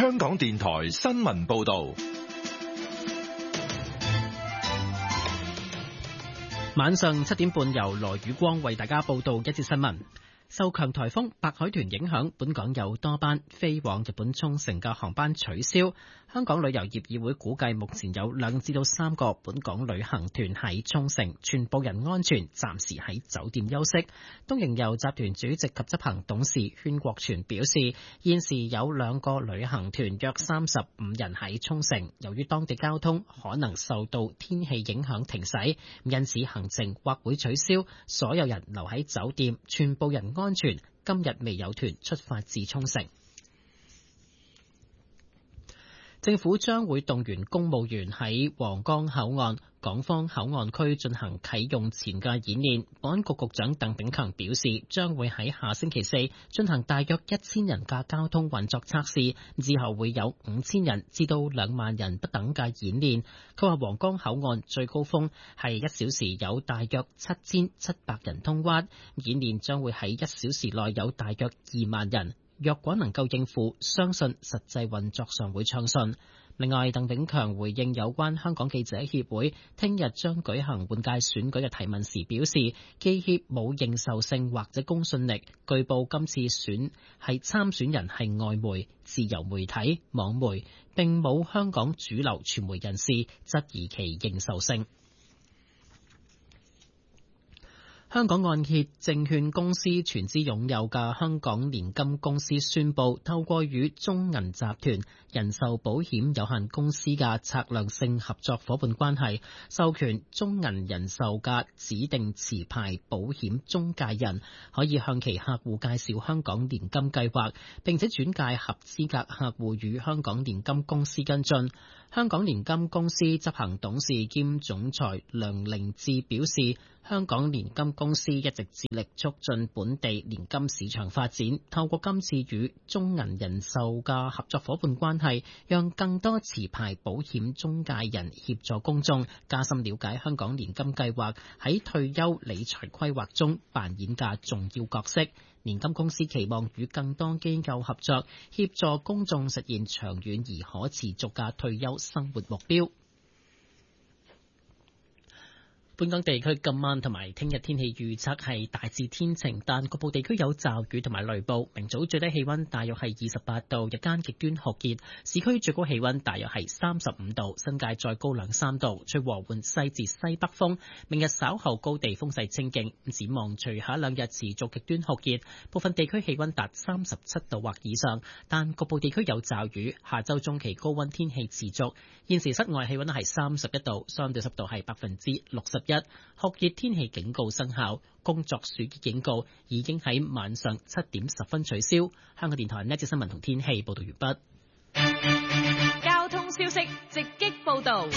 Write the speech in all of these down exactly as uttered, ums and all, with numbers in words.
香港電台新聞報道。 晚上七點半，由羅宇光為大家報道一節新聞。受強颱風白海豚影響，本港有多班飛往日本沖繩嘅航班取消。香港旅遊業議會估計，目前有兩至到三個本港旅行團喺沖繩，全部人安全，暫時喺酒店休息。東瀛遊集團主席及執行董事禤國全表示，現時有兩個旅行團約三十五人喺沖繩，由於當地交通可能受到天氣影響停駛，因此行程或會取消，所有人留喺酒店，全部人安全。今日未有團出發至沖繩。政府將會動員公務員喺皇崗口岸、港方口岸區進行啟用前嘅演練。保安局局長鄧炳強表示，將會喺下星期四進行大約一千人嘅交通運作測試，之後會有五千人至到兩萬人不等嘅演練。佢話皇崗口岸最高峰係一小時有大約七千七百人通關，演練將會喺一小時內有大約二萬人。若果能夠應付，相信實際運作上會暢順。另外，鄧炳強回應有關香港記者協會聽日將舉行換屆選舉嘅提問時表示，記協冇認受性或者公信力。據報今次選係參選人係外媒、自由媒體、網媒，並冇香港主流傳媒人士，質疑其認受性。香港按揭證券公司全資擁有嘅香港年金公司宣布，透過與中銀集團人壽保險有限公司嘅策略性合作夥伴關係，授權中銀人壽嘅指定持牌保險中介人可以向其客戶介紹香港年金計劃，並且轉介合資格客戶與香港年金公司跟進。香港年金公司執行董事兼總裁梁凌志表示，香港年金公司一直致力促進本地年金市場發展，透過今次與中銀人壽嘅合作夥伴關係，讓更多持牌保險中介人協助公眾加深了解香港年金計劃喺退休理財規劃中扮演嘅重要角色。年金公司期望與更多機構合作，協助公眾實現長遠而可持續嘅退休生活目標。本港地區今晚同埋聽日天氣預測係大致天晴，但局部地區有驟雨同埋雷暴。明早最低氣溫大約係二十八度，日間極端酷熱，市區最高氣溫大約係三十五度，新界再高兩三度，吹和緩西至西北風。明日稍後高地風勢清勁，展望隨下兩日持續極端酷熱，部分地區氣溫達三十七度或以上，但局部地區有驟雨。下周中期高溫天氣持續。現時室外氣溫係三十一度，相對濕度係百分之六十。一酷熱天氣警告生效，工作暑熱警告已經喺晚上七點十分取消。香港電台呢節新聞同天氣報道完畢。交通消息直擊報道。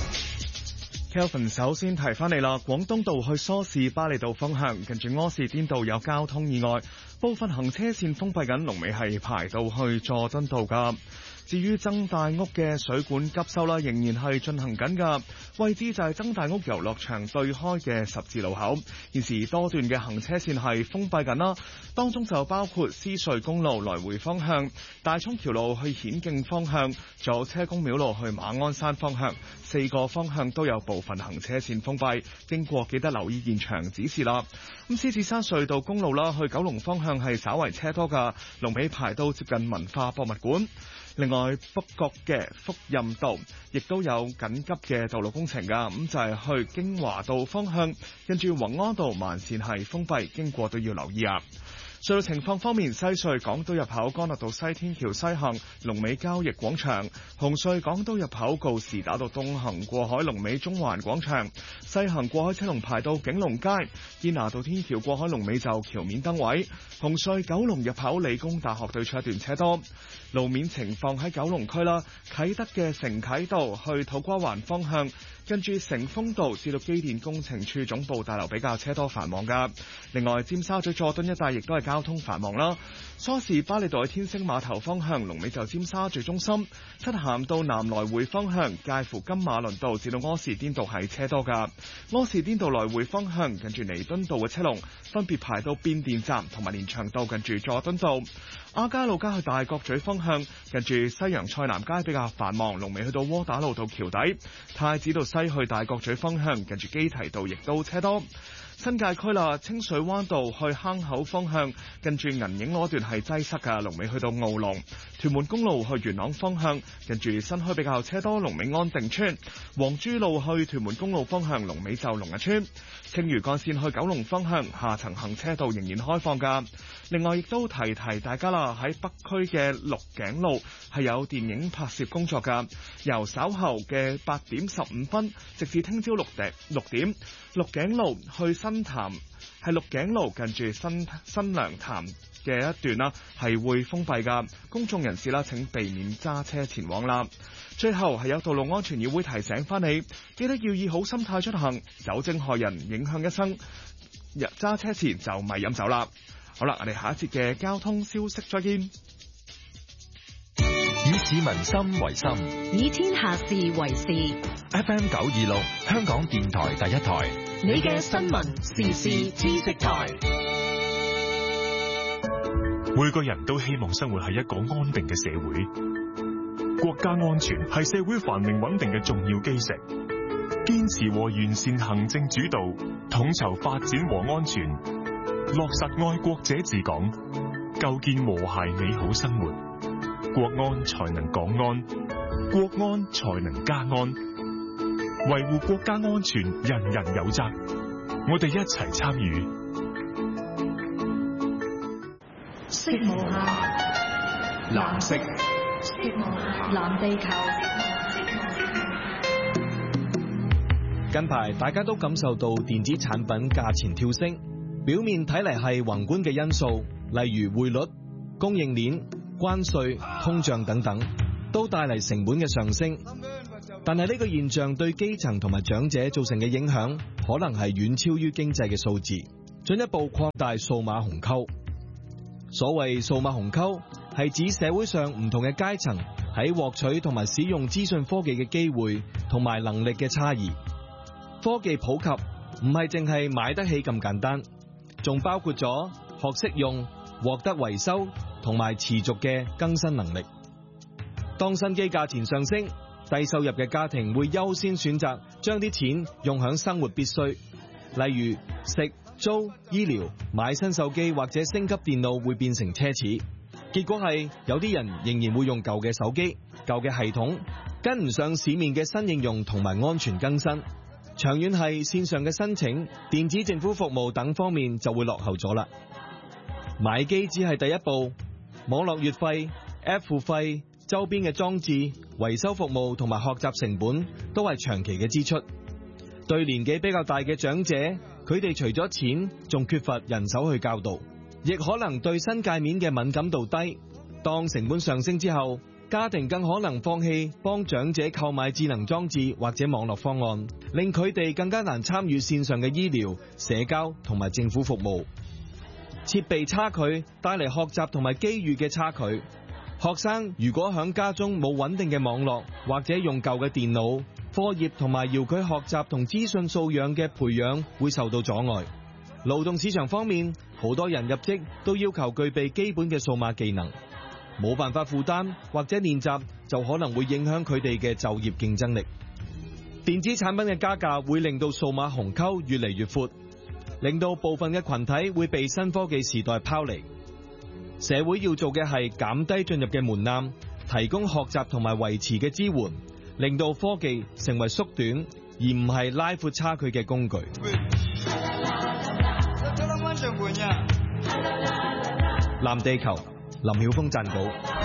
Kelvin 首先提翻你啦，廣東道去梳士巴利道方向，近住柯士甸道有交通意外，部分行車線封閉緊，龍尾係排到去佐敦道噶。至於曾大屋嘅水管急修啦，仍然係進行緊㗎，位置就係曾大屋遊樂場對開嘅十字路口，現時多段嘅行車線係封閉緊啦，當中就包括獅隧公路來回方向、大涌橋路去顯徑方向，仲有車公廟路去馬鞍山方向，四個方向都有部分行車線封閉，經過記得留意現場指示啦。咁獅子山隧道公路啦，去九龍方向係稍為車多㗎，龍尾排到接近文化博物館。另外，北角嘅福蔭道亦都有緊急嘅道路工程㗎，咁就係去京華道方向，跟住宏安道慢線係封閉，經過都要留意啊。隧道情況方面，西隧港島入口干諾道西天橋西行龍尾交易廣場，紅隧港島入口告士打道東行過海龍尾中環廣場，西行過海車龍排到景隆街，堅拿道天橋過海龍尾就橋面燈位，紅隧九龍入口理工大學對出一段車多。路面情況喺九龍區啦，啟德嘅承啟道去土瓜灣方向， 近住成豐道至到機電工程處總部大樓比較車多繁忙㗎。另外，尖沙咀佐敦一帶亦都係交通繁忙啦。梳士巴利道去天星碼頭方向，龍尾就尖沙咀中心；漆咸道南來回方向，介乎金馬倫道至到柯士甸道係車多㗎。柯士甸道來回方向，近住彌敦道嘅車龍分別排到變電站同埋連翔道近住佐敦道。亞皆老街去大角咀方向，近住西洋菜南街比較繁忙，龍尾去到窩打老道橋底。太子道西去大角咀方向，近住基堤道亦都車多。新界區啦，清水灣道去坑口方向，近住銀影嗰段係擠塞㗎，龍尾去到澳龍。屯門公路去元朗方向，近住新墟比較車多，龍尾安定村。黃珠路去屯門公路方向，龍尾就龍日村。青嶼幹線去九龍方向，下層行車道仍然開放㗎。另外亦都提提大家啦，喺北區嘅鹿頸路係有電影拍攝工作㗎，由稍後嘅八點十五分，直至聽朝六點六點，鹿頸路去新潭係鹿頸路近住新新娘潭嘅一段啦，係會封閉㗎，公眾人士啦請避免揸車前往啦。最後係有道路安全議會提醒翻你，記得要以好心態出行，酒精害人，影響一生。揸車前就咪飲酒啦。好啦，我哋下一節嘅交通消息再見。 以市民心為心， 以天下事為事。 F M 九二六，香港電台第一台， 你嘅新聞時事知識台。 每個人都希望生活喺一個安定嘅社會，國家安全係社會繁榮穩定嘅重要基石。堅持和完善行政主導，統籌發展和安全，落實愛國者治港，構建和諧美好生活，國安才能港安，國安才能家安。維護國家安全，人人有責，我哋一齊參與。 色無限，藍色，色無限，藍地球。 近排大家都感受到電子產品價錢跳升，表面睇嚟係宏觀嘅因素，例如匯率、供應鏈、關稅、通脹等等，都帶嚟成本嘅上升。但係呢個現象對基層同埋長者造成嘅影響，可能係遠超於經濟嘅數字，進一步擴大數碼鴻溝。所謂數碼鴻溝，係指社會上唔同嘅階層喺獲取同埋使用資訊科技嘅機會同埋能力嘅差異。科技普及唔係淨係買得起咁簡單，仲包括咗學識用、獲得維修同埋持續嘅更新能力。當新機價錢上升，低收入嘅家庭會優先選擇將啲錢用響生活必須，例如食、租、醫療、買新手機或者升級電腦會變成奢侈。結果係有啲人仍然會用舊嘅手機、舊嘅系統，跟唔上市面嘅新應用同埋安全更新。長遠係線上嘅申請、電子政府服務等方面就會落後咗啦。買機只係第一步，網絡月費、App 付費、周邊嘅裝置、維修服務同埋學習成本都係長期嘅支出。對年紀比較大嘅長者，佢哋除咗錢，仲缺乏人手去教導，亦可能對新界面嘅敏感度低。當成本上升之後，家庭更可能放棄幫長者購買智能裝置或者網絡方案，令佢哋更加難參與線上嘅醫療、社交同埋政府服務。設備差距帶嚟學習同埋機遇嘅差距。學生如果響家中冇穩定嘅網絡，或者用舊嘅電腦，課業同埋遙距學習同資訊素養嘅培養會受到阻礙。勞動市場方面，好多人入職都要求具備基本嘅數碼技能，冇辦法負擔或者練習，就可能會影響佢哋嘅就業競爭力。電子產品嘅加價會令到數碼鴻溝越嚟越闊，令到部分嘅群體會被新科技時代拋離。社會要做嘅係減低進入嘅門檻，提供學習同埋維持嘅支援，令到科技成為縮短而唔係拉闊差距嘅工具。藍地球，林曉峰撰稿。